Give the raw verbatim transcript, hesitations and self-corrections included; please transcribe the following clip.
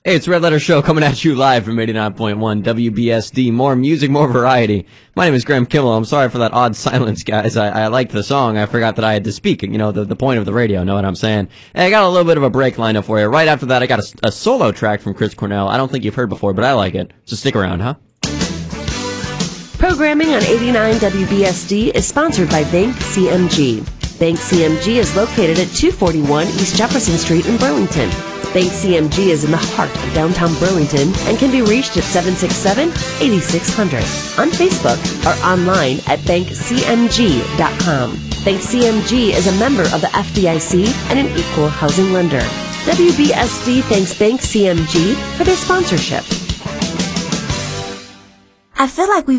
Hey, it's Red Letter Show coming at you live from eighty-nine point one W B S D. More music, more variety. My name is Graham Kimmel. I'm sorry for that odd silence, guys. I, I liked the song. I forgot that I had to speak. You know, the, the point of the radio, know what I'm saying? Hey, I got a little bit of a break lined up for you. Right after that, I got a, a solo track from Chris Cornell. I don't think you've heard before, but I like it. So stick around, huh? Programming on eighty-nine W B S D is sponsored by Bank C M G. Bank C M G is located at two forty-one East Jefferson Street in Burlington. Bank C M G is in the heart of downtown Burlington and can be reached at seven six seven, eight six zero zero on Facebook or online at bank c m g dot com. Bank C M G is a member of the F D I C and an equal housing lender. W B S D thanks Bank C M G for their sponsorship. I feel like we